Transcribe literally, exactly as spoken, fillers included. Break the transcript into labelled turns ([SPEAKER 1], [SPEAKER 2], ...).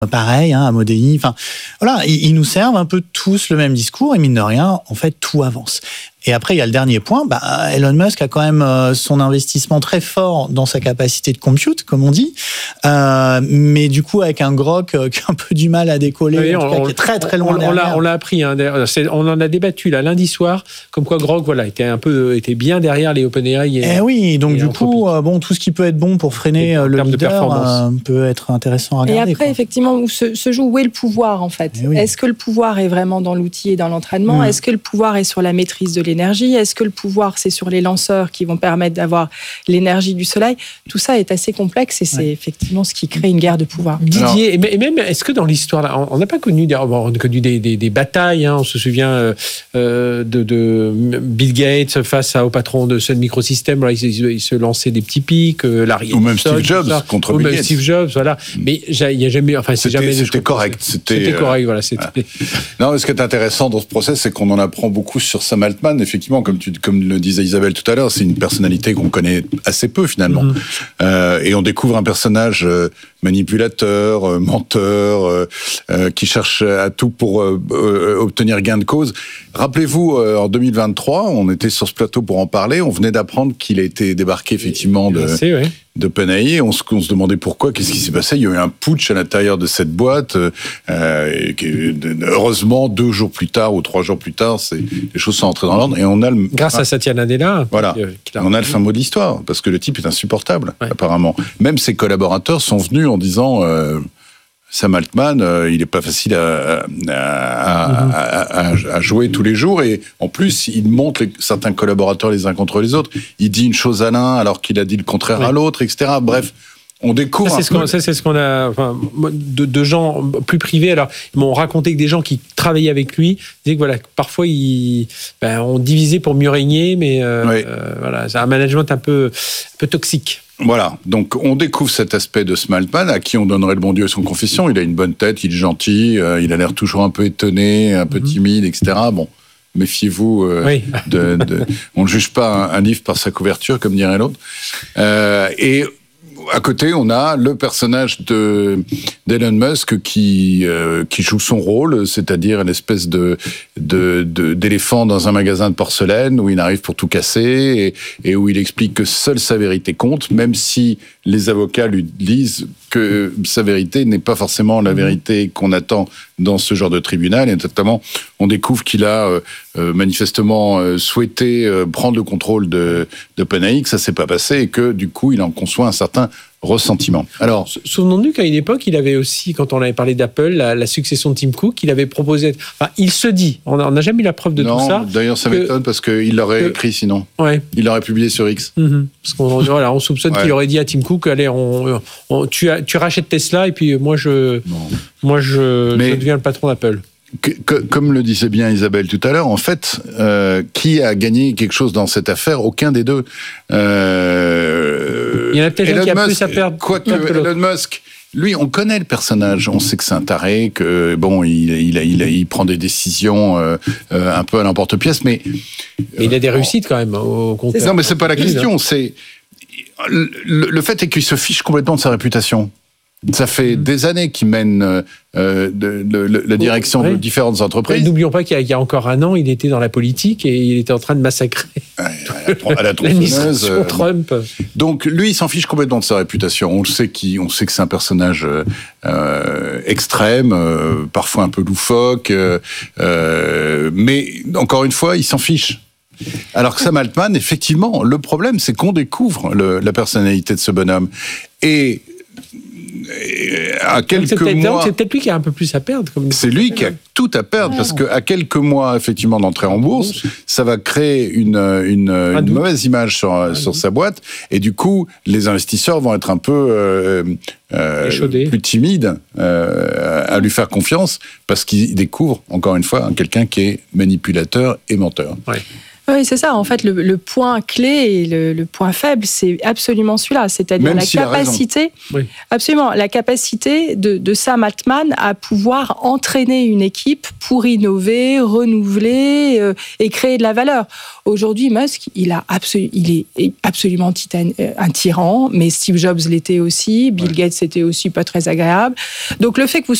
[SPEAKER 1] pareil, hein, Amodei. Enfin, voilà, ils, ils nous servent un peu tous le même discours et mine de rien, en fait, tout avance. Et après, il y a le dernier point. Bah, Elon Musk a quand même euh, son investissement très fort dans sa capacité de compute, comme on dit. Euh, mais du coup, avec un Grok euh, qui a un peu du mal à décoller,
[SPEAKER 2] oui,
[SPEAKER 1] en tout
[SPEAKER 2] on,
[SPEAKER 1] cas, qui est très très loin
[SPEAKER 2] on,
[SPEAKER 1] derrière.
[SPEAKER 2] On l'a, on l'a appris. Hein, c'est, on en a débattu là lundi soir, comme quoi Grok, voilà, était un peu, était bien derrière les OpenAI. Et,
[SPEAKER 1] eh oui, donc
[SPEAKER 2] et
[SPEAKER 1] du coup, euh, bon, tout ce qui peut être bon pour freiner euh, le leader euh, peut être intéressant à regarder.
[SPEAKER 3] Et après,
[SPEAKER 1] quoi.
[SPEAKER 3] effectivement, où se, se joue où est le pouvoir en fait.
[SPEAKER 1] Eh oui.
[SPEAKER 3] Est-ce que le pouvoir est vraiment dans l'outil et dans l'entraînement ? mmh. Est-ce que le pouvoir est sur la maîtrise de l'énergie ? Est-ce que le pouvoir, c'est sur les lanceurs qui vont permettre d'avoir l'énergie du soleil ? Tout ça est assez complexe et c'est ouais. effectivement ce qui crée une guerre de pouvoir.
[SPEAKER 2] Didier, et même, est-ce que dans l'histoire, là, on n'a pas connu, bon, on a connu des, des, des batailles, hein, on se souvient euh, de, de Bill Gates face à, au patron de Sun Microsystems, là, il, il, il se lançait des petits pics, euh, Larry
[SPEAKER 4] ou même Steve Jobs ça, contre
[SPEAKER 2] ou
[SPEAKER 4] Bill
[SPEAKER 2] même
[SPEAKER 4] Gates.
[SPEAKER 2] Steve Jobs, voilà. Mais il n'y a jamais, enfin, c'est
[SPEAKER 4] c'était,
[SPEAKER 2] jamais.
[SPEAKER 4] C'était correct. C'était,
[SPEAKER 2] c'était correct,
[SPEAKER 4] euh,
[SPEAKER 2] voilà. C'était...
[SPEAKER 4] voilà. Non, ce qui est intéressant dans ce procès, c'est qu'on en apprend beaucoup sur Sam Altman. Effectivement, comme tu, comme le disait Isabelle tout à l'heure, c'est une personnalité qu'on connaît assez peu finalement, mm-hmm. euh, et on découvre un personnage euh, manipulateur, euh, menteur, euh, euh, qui cherche à tout pour euh, euh, obtenir gain de cause. Rappelez-vous, euh, en deux mille vingt-trois, on était sur ce plateau pour en parler. On venait d'apprendre qu'il a été débarqué effectivement de.
[SPEAKER 2] C'est, oui.
[SPEAKER 4] de OpenAI, on se, on se demandait pourquoi, qu'est-ce qui s'est passé. Il y a eu un putsch à l'intérieur de cette boîte. Euh, et qui, heureusement, deux jours plus tard ou trois jours plus tard, c'est, les choses sont entrées dans l'ordre. Et on a le,
[SPEAKER 2] grâce à Satya Nadella.
[SPEAKER 4] Voilà. Euh, on a le fin mot de l'histoire, parce que le type est insupportable, ouais. apparemment. Même ses collaborateurs sont venus en disant... Euh, Sam Altman, euh, il n'est pas facile à, à, à, à, à jouer tous les jours. Et en plus, il montre les, certains collaborateurs les uns contre les autres. Il dit une chose à l'un alors qu'il a dit le contraire oui. à l'autre, et cetera. Bref, on découvre...
[SPEAKER 2] Ça, c'est, ce qu'on, ça, c'est ce qu'on a... Enfin, de, de gens plus privés, alors, ils m'ont raconté que des gens qui travaillaient avec lui disaient que voilà, parfois, ils, ben, on divisait pour mieux régner, mais euh, oui. euh, voilà, c'est un management un peu, un peu toxique.
[SPEAKER 4] Voilà, donc on découvre cet aspect de Sam Altman, à qui on donnerait le bon Dieu sans confession. Il a une bonne tête, il est gentil, euh, il a l'air toujours un peu étonné, un peu mm-hmm. timide, et cetera. Bon, méfiez-vous, euh, oui. de, de, on ne juge pas un, un livre par sa couverture, comme dirait l'autre. Euh, et à côté, on a le personnage de, d'Elon Musk qui, euh, qui joue son rôle, c'est-à-dire une espèce de, de, de, d'éléphant dans un magasin de porcelaine où il arrive pour tout casser et, et où il explique que seule sa vérité compte, même si les avocats lui disent que sa vérité n'est pas forcément la vérité qu'on attend dans ce genre de tribunal. Et notamment, on découvre qu'il a euh, euh, manifestement euh, souhaité euh, prendre le contrôle de, de OpenAI, que ça ne s'est pas passé et que du coup, il en conçoit un certain ressentiment. Alors,
[SPEAKER 2] souvenons-nous qu'à une époque, il avait aussi, quand on avait parlé d'Apple, la, la succession de Tim Cook, il avait proposé... Enfin, il se dit, on n'a jamais eu la preuve de
[SPEAKER 4] non,
[SPEAKER 2] tout ça.
[SPEAKER 4] D'ailleurs, ça que, m'étonne parce qu'il l'aurait que, écrit sinon.
[SPEAKER 2] Ouais.
[SPEAKER 4] Il l'aurait publié sur X.
[SPEAKER 2] Mm-hmm. Parce qu'on voilà, on soupçonne ouais. qu'il aurait dit à Tim Cook, allez, on, on, tu, tu rachètes Tesla et puis moi, je, moi, je, Mais... je deviens le patron d'Apple.
[SPEAKER 4] Que, que, comme le disait bien Isabelle tout à l'heure, en fait, euh, qui a gagné quelque chose dans cette affaire ? Aucun des deux.
[SPEAKER 2] Euh, Il y en a peut-être un qui a Musk, plus à perdre.
[SPEAKER 4] Quoique Elon Musk, lui, on connaît le personnage, on sait que c'est un taré, que bon, il, il, il, il prend des décisions euh, euh, un peu à l'emporte-pièce, mais...
[SPEAKER 2] mais il a des réussites quand même au compteur.
[SPEAKER 4] Non, mais c'est pas la question, c'est... Le, le fait est qu'il se fiche complètement de sa réputation. Ça fait mmh. des années qu'il mène euh, de, de, de, la direction oui. de différentes entreprises.
[SPEAKER 2] Et n'oublions pas qu'il y, a, il y a encore un an, il était dans la politique et il était en train de massacrer
[SPEAKER 4] à la, à la tronçonneuse.
[SPEAKER 2] euh, Trump.
[SPEAKER 4] Donc lui, il s'en fiche complètement de sa réputation. On le sait, qui, on sait que c'est un personnage euh, extrême, euh, parfois un peu loufoque, euh, mais encore une fois, il s'en fiche. Alors que Sam Altman, effectivement, le problème, c'est qu'on découvre le, la personnalité de ce bonhomme. Et à quelques
[SPEAKER 2] c'est peut-être,
[SPEAKER 4] mois,
[SPEAKER 2] c'est peut-être lui qui a un peu plus à perdre. Comme
[SPEAKER 4] c'est lui qui a tout à perdre, parce qu'à quelques mois, effectivement, d'entrée en bourse, ça va créer une, une, une mauvaise image sur, sur sa boîte, et du coup, les investisseurs vont être un peu euh, euh, plus timides euh, à lui faire confiance, parce qu'ils découvrent, encore une fois, quelqu'un qui est manipulateur et menteur.
[SPEAKER 2] Ouais.
[SPEAKER 3] Oui, c'est ça. En fait, le, le point clé et le, le point faible, c'est absolument celui-là. C'est-à-dire Même la capacité, oui. absolument, la capacité de, de Sam Altman à pouvoir entraîner une équipe pour innover, renouveler euh, et créer de la valeur. Aujourd'hui, Musk, il, a absolu, il est absolument titan, un tyran, mais Steve Jobs l'était aussi, Bill ouais. Gates était aussi pas très agréable. Donc le fait que vous